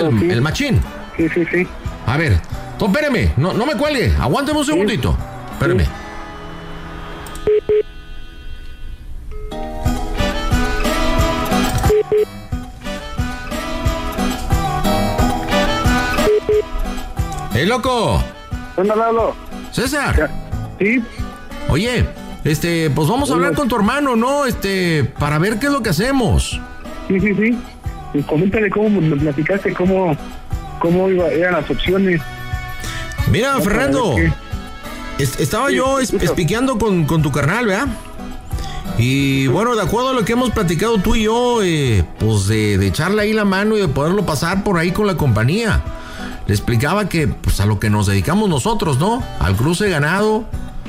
el machín. Sí. A ver, espéreme, no me cuelgue, aguánteme un segundito. Espéreme. Loco. ¿Dónde hablo? César. Sí. Oye, pues vamos a hablar con tu hermano, ¿no? Para ver qué es lo que hacemos. Sí. Y coméntale cómo me platicaste, cómo eran las opciones. Mira, Fernando, estaba yo espiqueando con tu carnal, ¿verdad? Y bueno, de acuerdo a lo que hemos platicado tú y yo, pues de echarle ahí la mano y de poderlo pasar por ahí con la compañía. Le explicaba que pues a lo que nos dedicamos nosotros, ¿no? Al cruce de ganado,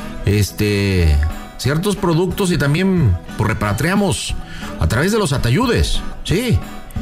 ciertos productos y también pues repatriamos a través de los atayudes, sí.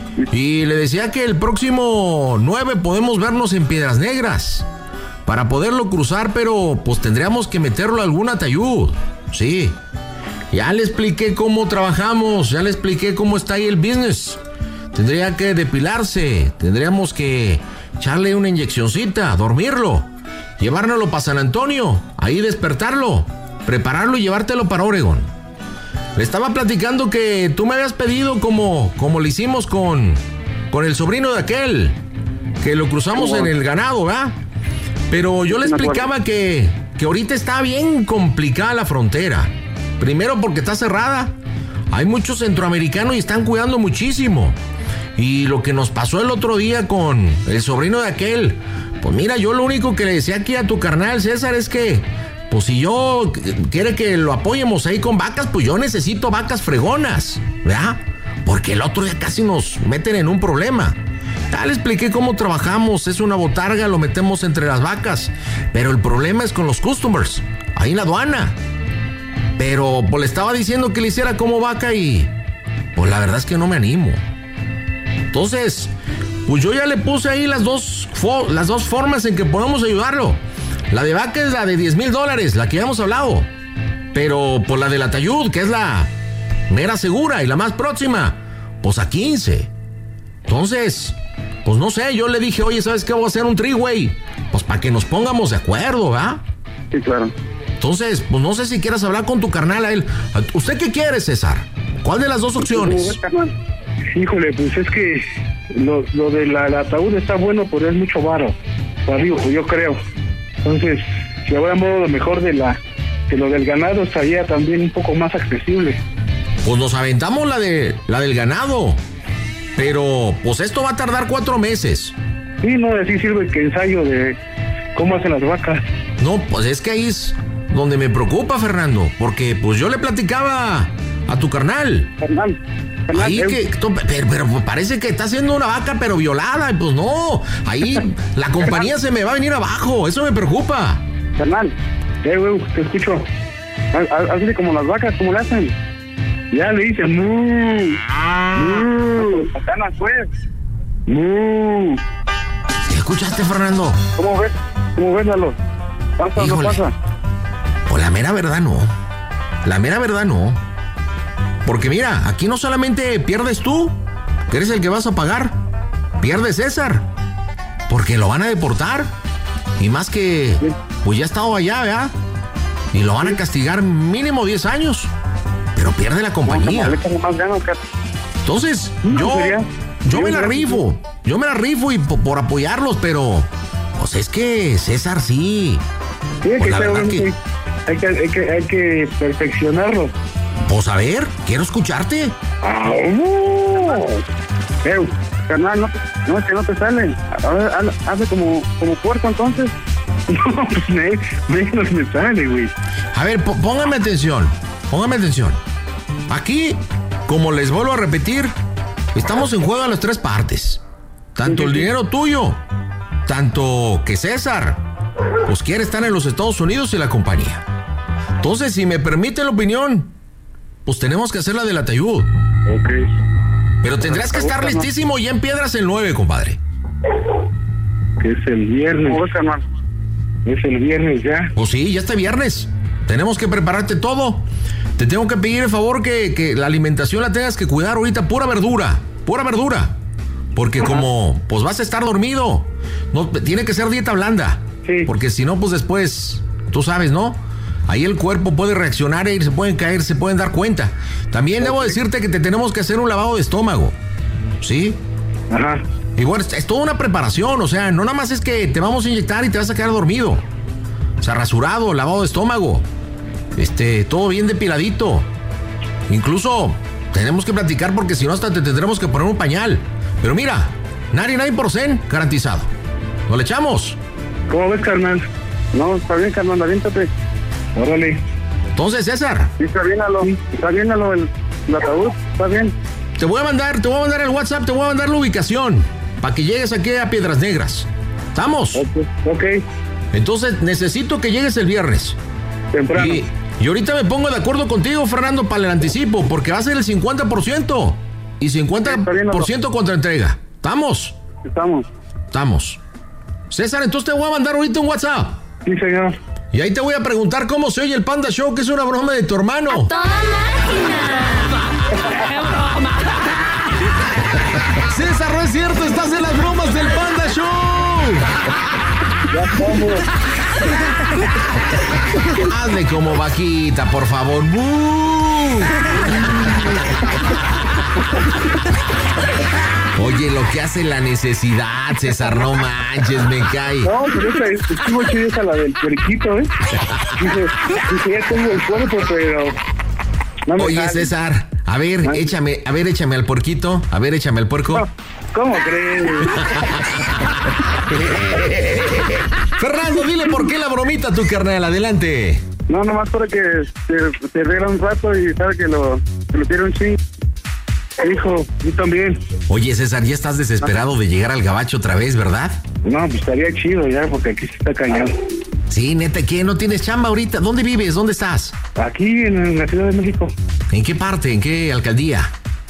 Y le decía que el próximo 9 podemos vernos en Piedras Negras para poderlo cruzar, pero pues tendríamos que meterlo a algún atayud, sí. Ya le expliqué cómo trabajamos, ya le expliqué cómo está ahí el business. Tendría que depilarse, tendríamos que echarle una inyeccioncita, dormirlo, llevárnoslo para San Antonio, ahí despertarlo, prepararlo y llevártelo para Oregon. Le estaba platicando que tú me habías pedido como le hicimos con el sobrino de aquel, que lo cruzamos en el ganado, ¿verdad? Pero yo le explicaba que ahorita está bien complicada la frontera. Primero porque está cerrada, hay muchos centroamericanos y están cuidando muchísimo. Y lo que nos pasó el otro día con el sobrino de aquel, pues mira, yo lo único que le decía aquí a tu carnal César es que, pues si yo quiere que lo apoyemos ahí con vacas, pues yo necesito vacas fregonas, ¿verdad? Porque el otro día casi nos meten en un problema. Ya le expliqué cómo trabajamos, es una botarga, lo metemos entre las vacas, pero el problema es con los customers, ahí en la aduana. Pero pues le estaba diciendo que le hiciera como vaca y pues la verdad es que no me animo. Entonces, pues yo ya le puse ahí las dos formas en que podemos ayudarlo. La de vaca es la de $10,000, la que ya hemos hablado. Pero por la del atayud, que es la mera segura y la más próxima, pues a 15. Entonces, pues no sé, yo le dije, oye, ¿sabes qué? Voy a hacer un three-way. Pues para que nos pongamos de acuerdo, ¿verdad? Sí, claro. Entonces, pues no sé si quieras hablar con tu carnal a él. ¿Usted qué quiere, César? ¿Cuál de las dos opciones? Híjole, pues es que lo del ataúd está bueno, pero es mucho varo. Yo creo. Entonces, si hablamos mejor de lo del ganado, estaría también un poco más accesible. Pues nos aventamos la del ganado. Pero, pues esto va a tardar 4 meses. Sí, no, así sirve que ensayo de cómo hacen las vacas. No, pues es que ahí es donde me preocupa, Fernando. Porque, pues yo le platicaba a tu carnal. Ahí pero parece que está haciendo una vaca pero violada, y pues no, ahí la compañía se me va a venir abajo, eso me preocupa. Carnal, güey, te escucho. Hazle como las vacas, como le hacen. Ya le dicen Satanás, pues. ¿Escuchaste, Fernando? ¿Cómo ves, Lalo? ¿Pasa o no pasa? Pues la mera verdad no. Porque mira, aquí no solamente pierdes tú, que eres el que vas a pagar, pierde César, porque lo van a deportar, y más que, pues ya ha estado allá, ¿verdad? Y lo van a castigar mínimo 10 años, pero pierde la compañía. Entonces, yo me la rifo y por apoyarlos, pero, pues es que César sí. Pues hay que perfeccionarlo. Pues a ver, quiero escucharte. Carnal, no, es que no te salen. Hace como puerco entonces. No, pues menos me sale, güey. A ver, póngame atención. Aquí, como les vuelvo a repetir, estamos en juego a las 3 partes. Tanto el dinero tuyo, tanto que César, pues quiere estar en los Estados Unidos y la compañía. Entonces, si me permite la opinión, pues tenemos que hacer la del atayud. Ok. Pero tendrás que estar listísimo ya en Piedras el 9, compadre. Que es el viernes. Es el viernes ya. Pues sí, ya está viernes. Tenemos que prepararte todo. Te tengo que pedir el favor que la alimentación la tengas que cuidar ahorita. Pura verdura. Porque como pues vas a estar dormido, no tiene que ser dieta blanda. Sí. Porque si no, pues después, tú sabes, ¿no? Ahí el cuerpo puede reaccionar y se pueden caer, se pueden dar cuenta. También debo decirte que te tenemos que hacer un lavado de estómago. ¿Sí? Ajá. Y bueno, es toda una preparación, o sea, no nada más es que te vamos a inyectar y te vas a quedar dormido. O sea, rasurado, lavado de estómago. Todo bien depiladito. Incluso tenemos que platicar porque si no hasta te tendremos que poner un pañal. Pero mira, 99% garantizado. ¿No le echamos? ¿Cómo ves, carnal? No, está bien, carnal, aviéntate. Órale. Entonces, César. Sí, está bien el ataúd, está bien. Te voy a mandar el WhatsApp, te voy a mandar la ubicación para que llegues aquí a Piedras Negras. ¿Estamos? Ok. Entonces, necesito que llegues el viernes. Temprano. Y ahorita me pongo de acuerdo contigo, Fernando, para el anticipo, porque va a ser el 50% y 50% contra entrega. ¿Estamos? Estamos. César, entonces te voy a mandar ahorita un WhatsApp. Sí, señor. Y ahí te voy a preguntar cómo se oye el Panda Show, que es una broma de tu hermano. ¡A toda máquina! ¡Qué broma! César, no es cierto, estás en las bromas del Panda Show. Ya estamos. Hazle como vaquita, por favor. ¡Bú! Oye, lo que hace la necesidad, César, no manches, me cae. No, pero estuvo chida esa la del periquito, ¿eh? Dice, ya tengo el cuerpo, pero... No me Oye, sale. César, a ver, échame al puerquito. A ver, échame al puerco. No, ¿cómo crees? Fernando, dile por qué la bromita, tu carnal, adelante. No, nomás para que se riera un rato y sabe que lo tiene un ching. Hijo, yo también. Oye, César, ya estás desesperado de llegar al gabacho otra vez, ¿verdad? No, pues estaría chido ya, porque aquí se está cañón. Sí, neta, ¿qué? ¿No tienes chamba ahorita? ¿Dónde vives? ¿Dónde estás? Aquí en la Ciudad de México. ¿En qué parte? ¿En qué alcaldía?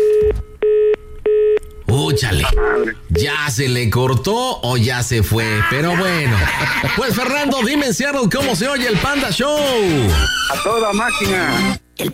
Úchale. ¿Ya se le cortó o ya se fue? Pero bueno. Pues Fernando, dime en Seattle cómo se oye el Panda Show. A toda máquina.